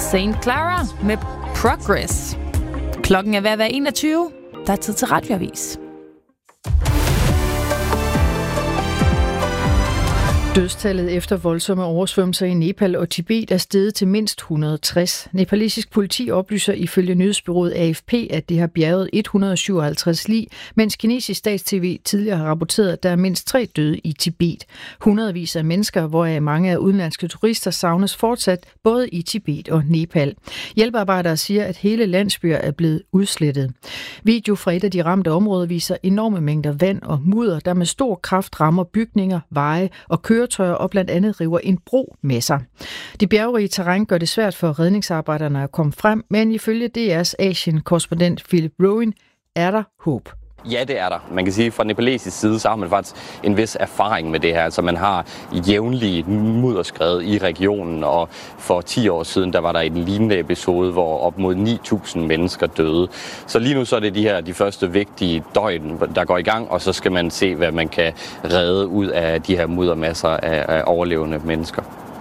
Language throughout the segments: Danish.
St. Clara med Progress. Klokken er ved at være 21. Der er tid til radioavis. Dødstallet efter voldsomme oversvømmelser i Nepal og Tibet er steget til mindst 160. Nepalesisk politi oplyser ifølge nyhedsbureauet AFP, at det har bjerget 157 lig, mens kinesisk stats-TV tidligere har rapporteret, at der er mindst 3 døde i Tibet. Hundredvis af mennesker, hvoraf mange af udenlandske turister, savnes fortsat både i Tibet og Nepal. Hjælpearbejdere siger, at hele landsbyer er blevet udslettet. Video fra et af de ramte områder viser enorme mængder vand og mudder, der med stor kraft rammer bygninger, veje og køretøjer og blandt andet river en bro med sig. Det bjergrige terræn gør det svært for redningsarbejderne at komme frem, men ifølge DR's Asien-korrespondent Philip Rowan er der håb. Ja, det er der. Man kan sige, at fra nepalesisk side, så har man faktisk en vis erfaring med det her. Altså man har jævnlige mudderskred i regionen, og for 10 år siden, der var der en lignende episode, hvor op mod 9.000 mennesker døde. Så lige nu så er det de første vigtige døgn, der går i gang, og så skal man se, hvad man kan redde ud af de her muddermasser af overlevende mennesker.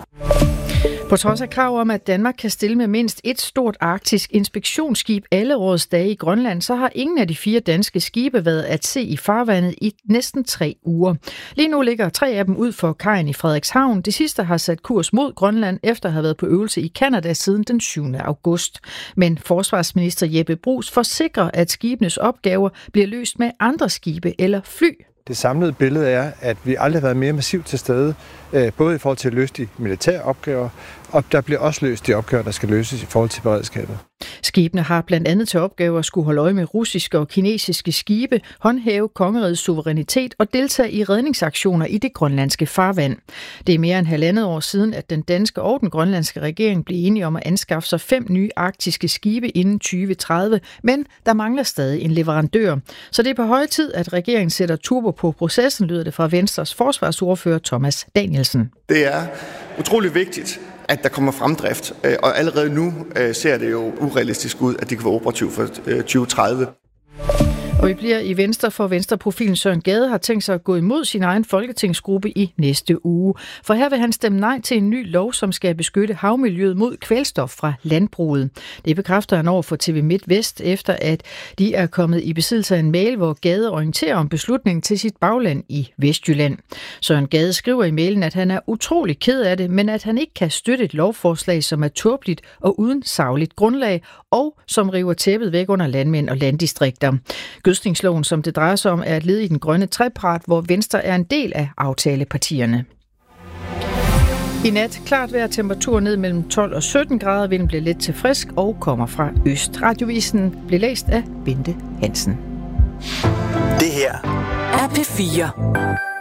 På trods af krav om, at Danmark kan stille med mindst et stort arktisk inspektionsskib alle årets dage i Grønland, så har ingen af de 4 danske skibe været at se i farvandet i næsten 3 uger. Lige nu ligger 3 af dem ud for kajen i Frederikshavn. Det sidste har sat kurs mod Grønland efter at have været på øvelse i Canada siden den 7. august. Men forsvarsminister Jeppe Bruus forsikrer, at skibenes opgaver bliver løst med andre skibe eller fly. Det samlede billede er, at vi aldrig har været mere massivt til stede, både i forhold til at løse de militære opgaver, og der bliver også løst de opgaver, der skal løses i forhold til beredskabet. Skibene har blandt andet til opgave at skulle holde øje med russiske og kinesiske skibe, håndhæve kongerigets suverænitet og deltage i redningsaktioner i det grønlandske farvand. Det er mere end 1,5 år siden, at den danske og den grønlandske regering blev enige om at anskaffe sig 5 nye arktiske skibe inden 2030, men der mangler stadig en leverandør. Så det er på høje tid, at regeringen sætter turbo på processen, lyder det fra Venstres forsvarsordfører Thomas Danielsen. Det er utrolig vigtigt, at der kommer fremdrift, og allerede nu ser det jo urealistisk ud, at det kan være operativt for 2030. Og vi bliver i Venstre, for Venstreprofilen Søren Gade har tænkt sig at gå imod sin egen folketingsgruppe i næste uge. For her vil han stemme nej til en ny lov, som skal beskytte havmiljøet mod kvælstof fra landbruget. Det bekræfter han over for TV MidtVest, efter at de er kommet i besiddelse af en mail, hvor Gade orienterer om beslutningen til sit bagland i Vestjylland. Søren Gade skriver i mailen, at han er utrolig ked af det, men at han ikke kan støtte et lovforslag, som er tåbeligt og uden sagligt grundlag, og som river tæppet væk under landmænd og landdistrikter. Gødskningsloven, som det drejer sig om, er et led i den grønne trepart, hvor Venstre er en del af aftalepartierne. I nat klart vejr, temperatur ned mellem 12 og 17 grader, vinden bliver let til frisk og kommer fra øst. Radiovisen blev læst af Bente Hansen. Det her er P4.